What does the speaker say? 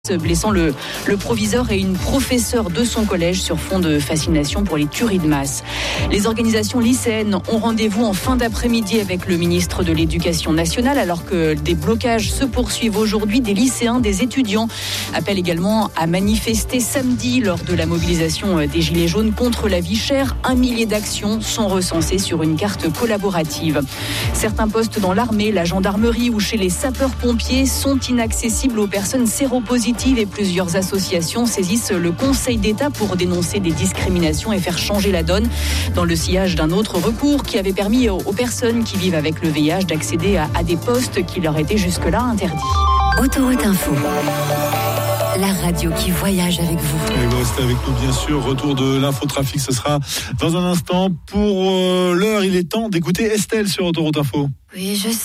blessant le proviseur et une professeure de son collège sur fond de fascination pour les tueries de masse. Les organisations lycéennes ont rendez-vous en fin d'après-midi avec le ministre de l'Éducation nationale alors que des blocages se poursuivent aujourd'hui. Des lycéens, des étudiants appellent également à manifester samedi lors de la mobilisation des Gilets jaunes contre la vie chère. 1 millier d'actions sont recensées sur une carte collaborative. Certains postes dans l'armée, la gendarmerie ou chez les sapeurs-pompiers sont inaccessibles aux personnes séropositives et plusieurs associations saisissent le Conseil d'État pour dénoncer des discriminations et faire changer la donne dans le sillage d'un autre recours qui avait permis aux personnes qui vivent avec le VIH d'accéder à des postes qui leur étaient jusque-là interdits. Autoroute Info. La radio qui voyage avec vous. Et vous restez avec nous, bien sûr. Retour de l'infotrafic, ce sera dans un instant. Pour l'heure, il est temps d'écouter Estelle sur Autoroute Info. Oui, je